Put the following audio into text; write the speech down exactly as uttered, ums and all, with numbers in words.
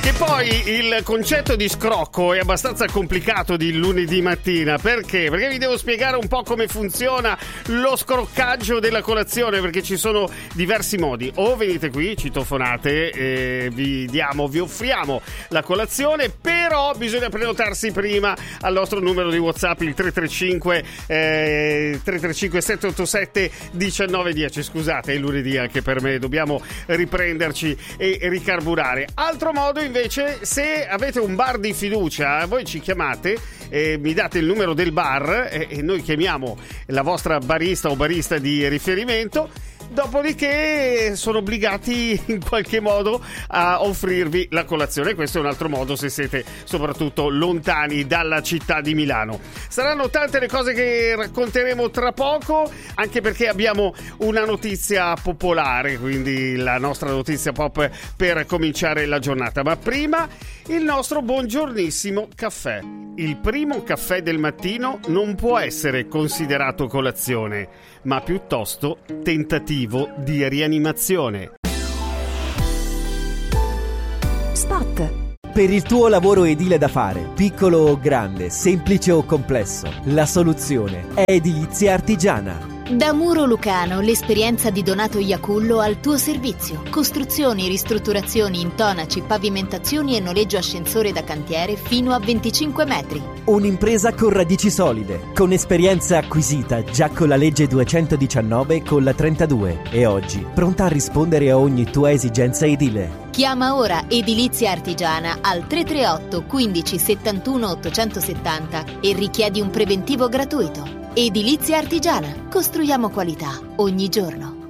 Che poi il concetto di scrocco è abbastanza complicato di lunedì mattina. Perché? Perché vi devo spiegare un po' come funziona lo scroccaggio della colazione, perché ci sono diversi modi. O venite qui, citofonate, e vi diamo, vi offriamo la colazione, però bisogna prenotarsi prima al nostro numero di WhatsApp, il tre tre cinque eh, tre tre cinque sette otto sette uno nove uno zero. Scusate, è lunedì anche per me, dobbiamo riprenderci e ricarburare. Altro modo invece, se avete un bar di fiducia, voi ci chiamate e mi date il numero del bar e, e noi chiamiamo la vostra barista o barista di riferimento. Dopodiché sono obbligati in qualche modo a offrirvi la colazione. Questo è un altro modo se siete soprattutto lontani dalla città di Milano. Saranno tante le cose che racconteremo tra poco, anche perché abbiamo una notizia popolare, quindi la nostra notizia pop per cominciare la giornata. Ma prima il nostro buongiornissimo caffè. Il primo caffè del mattino non può essere considerato colazione, ma piuttosto tentativo di rianimazione. Spot. Per il tuo lavoro edile da fare, piccolo o grande, semplice o complesso, la soluzione è Edilizia Artigiana. Da Muro Lucano, l'esperienza di Donato Iacullo al tuo servizio. Costruzioni, ristrutturazioni, intonaci, pavimentazioni e noleggio ascensore da cantiere fino a venticinque metri. Un'impresa con radici solide, con esperienza acquisita già con la legge duecentodiciannove e con la trentadue e oggi pronta a rispondere a ogni tua esigenza edile. Chiama ora Edilizia Artigiana al tre tre otto quindici settantuno ottocentosettanta e richiedi un preventivo gratuito. Edilizia Artigiana. Costruiamo qualità ogni giorno.